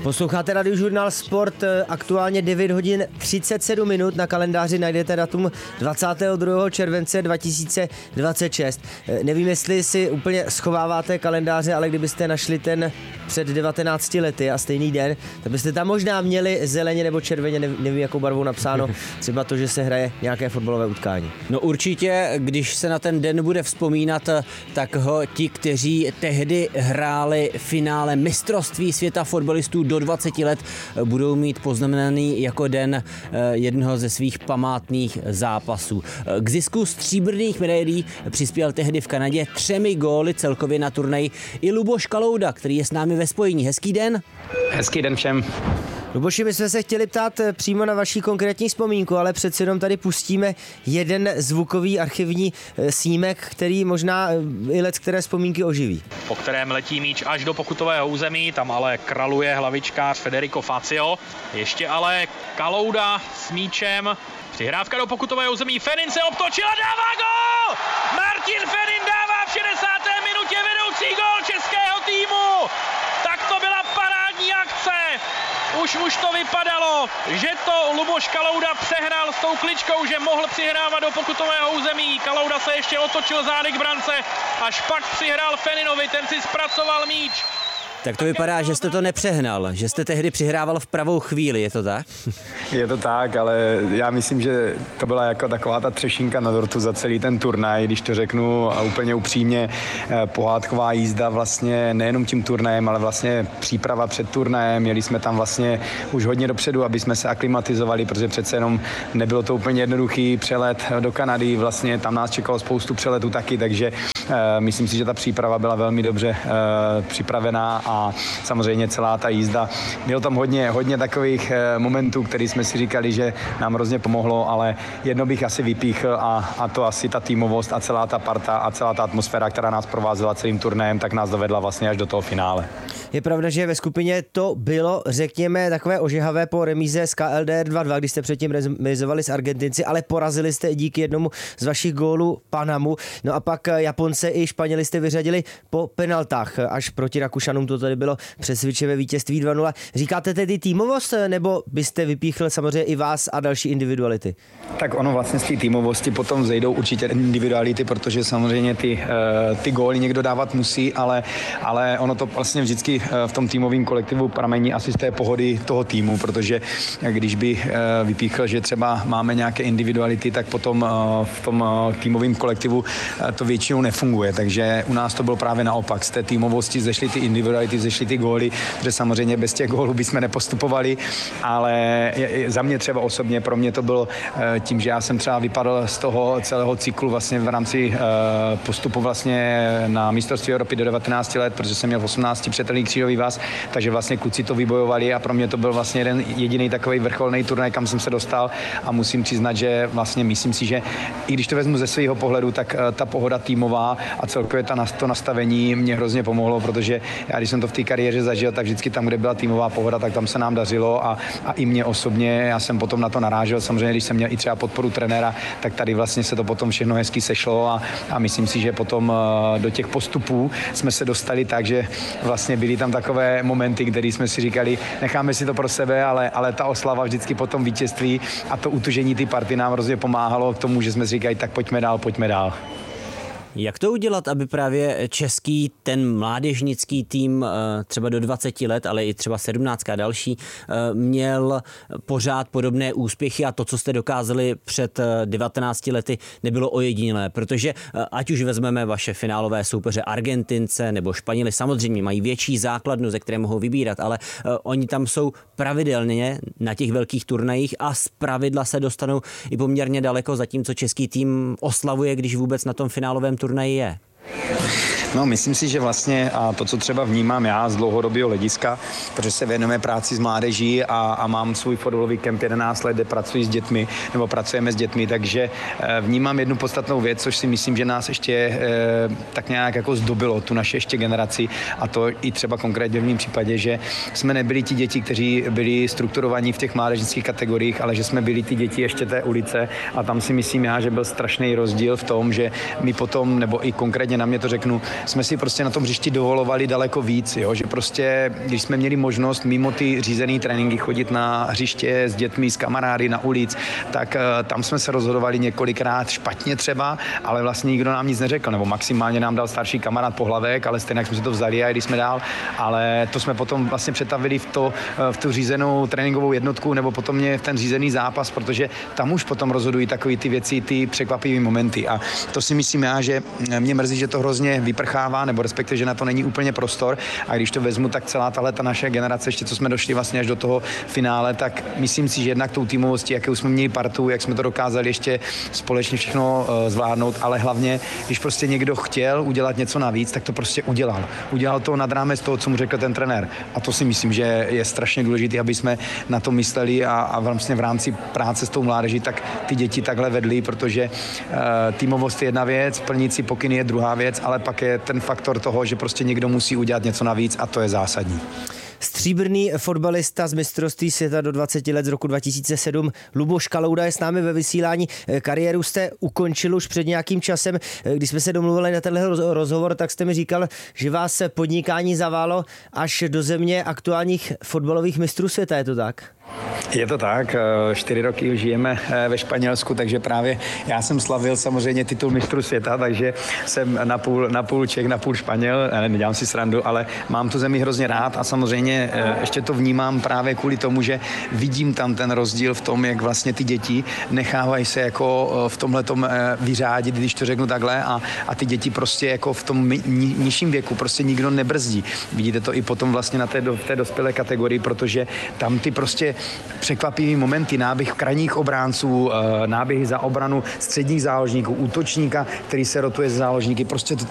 Posloucháte Radiožurnál Sport, aktuálně 9 hodin 37 minut, na kalendáři najdete datum 22. července 2026. Nevím, jestli si úplně schováváte kalendáře, ale kdybyste našli ten před 19 lety a stejný den, tak byste tam možná měli zeleně nebo červeně, nevím jakou barvou napsáno, třeba to, že se hraje nějaké fotbalové utkání. No určitě, když se na ten den bude vzpomínat, tak ho ti, kteří tehdy hráli finále mistrovství světa fotbalistů do 20 let, budou mít poznamenaný jako den jednoho ze svých památných zápasů. K zisku stříbrných medailí přispěl tehdy v Kanadě 3 góly celkově na turnaji i Luboš Kalouda, který je s námi ve spojení. Hezký den. Hezký den všem. Luboši, my jsme se chtěli ptát přímo na vaši konkrétní vzpomínku, ale přece jenom tady pustíme jeden zvukový archivní snímek, který možná i leckteré vzpomínky oživí. Po kterém letí míč až do pokutového území, tam ale kraluje hlavičkář Federico Fazio. Ještě ale Kalouda s míčem. Přihrávka do pokutového území, Fenin se obtočil a dává gól! Martin Fenin dává v 60. minutě vedoucí gól českého týmu! Tak to byla parádní akce! Už to vypadalo, že to Luboš Kalouda přehrál s tou kličkou, že mohl přihrávat do pokutového území. Kalouda se ještě otočil zády k brance, až pak přihrál Feninovi, ten si zpracoval míč. Tak to vypadá, že jste to nepřehnal, že jste tehdy přihrával v pravou chvíli, je to tak? Je to tak, ale já myslím, že to byla jako taková ta třešinka na dortu za celý ten turnaj, když to řeknu a úplně upřímně, pohádková jízda vlastně nejenom tím turnajem, ale vlastně příprava před turnajem, měli jsme tam vlastně už hodně dopředu, aby jsme se aklimatizovali, protože přece jenom nebylo to úplně jednoduchý přelet do Kanady, vlastně tam nás čekalo spoustu přeletů taky, takže myslím si, že ta příprava byla velmi dobře připravená a samozřejmě celá ta jízda. Bylo tam hodně takových momentů, které jsme si říkali, že nám hrozně pomohlo, ale jedno bych asi vypíchl a to asi ta týmovost a celá ta parta a celá ta atmosféra, která nás provázela celým turnajem, tak nás dovedla vlastně až do toho finále. Je pravda, že ve skupině to bylo, řekněme, takové ožehavé po remíze s KLDR 2-2, když jste předtím remizovali s Argentinci, ale porazili jste díky jednomu z vašich gólů Panamu. No a pak Japonce i Španěli jste vyřadili po penaltách. Až proti Rakušanům to tady bylo přesvědčivé vítězství 2-0. Říkáte tedy týmovost, nebo byste vypíchl samozřejmě i vás a další individuality? Tak ono vlastně z té týmovosti potom vzejdou určitě individuality, protože samozřejmě ty góly někdo dávat musí, ale ono to vlastně vždycky v tom týmovém kolektivu pramení asi z té pohody toho týmu, protože když by vypíchl, že třeba máme nějaké individuality, tak potom v tom týmovém kolektivu to většinou nefunguje, takže u nás to bylo právě naopak. Z té týmovosti zešly ty individuality, zešly ty góly, protože samozřejmě bez těch gólů bychom nepostupovali, ale za mě třeba osobně, pro mě to bylo tím, že já jsem třeba vypadl z toho celého cyklu vlastně v rámci postupu vlastně na mistrovství Evropy do 19 let, protože jsem měl v 18 přetelný křížový vaz, takže vlastně kluci to vybojovali a pro mě to byl vlastně jeden jediný takový vrcholný turnaj, kam jsem se dostal a musím přiznat, že vlastně myslím si, že i když to vezmu ze svého pohledu, tak ta pohoda týmová a celkově to nastavení mě hrozně pomohlo, protože já když jsem to v té kariéře zažil, tak vždycky tam, kde byla týmová pohoda, tak tam se nám dařilo a i mě osobně, já jsem potom na to narážel, samozřejmě když jsem měl i třeba podporu trenéra, tak tady vlastně se to potom všechno hezky sešlo a myslím si, že potom do těch postupů jsme se dostali tak, že vlastně byly tam takové momenty, které jsme si říkali, necháme si to pro sebe, ale ta oslava vždycky po tom vítězství a to utužení ty party nám hrozně pomáhalo k tomu, že jsme si říkali, tak pojďme dál. Jak to udělat, aby právě český, ten mládežnický tým třeba do 20 let, ale i třeba 17 a další, měl pořád podobné úspěchy a to, co jste dokázali před 19 lety, nebylo ojedinělé, protože ať už vezmeme vaše finálové soupeře Argentince nebo Španěli, samozřejmě mají větší základnu, ze které mohou vybírat, ale oni tam jsou pravidelně na těch velkých turnajích a zpravidla se dostanou i poměrně daleko, zatímco český tým oslavuje, když vůbec na tom finálovém turnaji je. No, myslím si, že vlastně a to, co třeba vnímám já z dlouhodobého hlediska, protože se věnujeme práci s mládeží a mám svůj fotbalový kemp 11 let, kde pracuji s dětmi, nebo pracujeme s dětmi, takže vnímám jednu podstatnou věc, což si myslím, že nás ještě tak nějak jako zdobilo, tu naše ještě generaci, a to i třeba konkrétně v mém případě, že jsme nebyli ti děti, kteří byli strukturovaní v těch mládežnických kategoriích, ale že jsme byli ti děti ještě té ulice, a tam si myslím já, že byl strašný rozdíl v tom, že my potom, nebo i konkrétně na mě to řeknu, jsme si prostě na tom hřišti dovolovali daleko víc, jo? Že prostě, když jsme měli možnost mimo ty řízené tréninky chodit na hřiště s dětmi, s kamarády na ulic, tak tam jsme se rozhodovali několikrát špatně třeba, ale vlastně nikdo nám nic neřekl, nebo maximálně nám dal starší kamarád pohlavek, ale stejně jsme si to vzali a jeli jsme dál, ale to jsme potom vlastně přetavili v tu řízenou tréninkovou jednotku, nebo potom v ten řízený zápas, protože tam už potom rozhodují takové ty věci, ty překvapivé momenty. A to si myslím já, že mě mrzí, že to hrozně vyprchává, nebo respektive, že na to není úplně prostor. A když to vezmu, tak celá ta naše generace, ještě co jsme došli vlastně až do toho finále, tak myslím si, že jednak tou týmovostí, jakou jsme měli partu, jak jsme to dokázali ještě společně všechno zvládnout, ale hlavně, když prostě někdo chtěl udělat něco navíc, tak to prostě udělal. Udělal to nad rámec toho, co mu řekl ten trenér. A to si myslím, že je strašně důležité, aby jsme na to mysleli a vlastně v rámci práce s tou mládeží, tak ty děti takhle vedli, protože týmovost je jedna věc, plnit si pokyny je druhá věc, ale pak je ten faktor toho, že prostě někdo musí udělat něco navíc a to je zásadní. Stříbrný fotbalista z mistrovství světa do 20 let z roku 2007 Luboš Kalouda je s námi ve vysílání. Kariéru jste ukončil už před nějakým časem. Když jsme se domluvili na tenhle rozhovor, tak jste mi říkal, že vás podnikání zaválo až do země aktuálních fotbalových mistrů světa, je to tak? Je to tak, 4 roky žijeme ve Španělsku, takže právě já jsem slavil samozřejmě titul mistru světa, takže jsem na půl Čech, na půl Španěl, nedělám si srandu, ale mám tu zemi hrozně rád a samozřejmě ještě to vnímám právě kvůli tomu, že vidím tam ten rozdíl v tom, jak vlastně ty děti nechávají se jako v tomhletom vyřádit, když to řeknu takhle, a ty děti prostě jako v tom nižším věku prostě nikdo nebrzdí. Vidíte to i potom vlastně na té dospělé kategorii, protože tam ty prostě překvapivý momenty, náběh krajních obránců, náběhy za obranu středních záložníků, útočníka, který se rotuje z záložníky. Prostě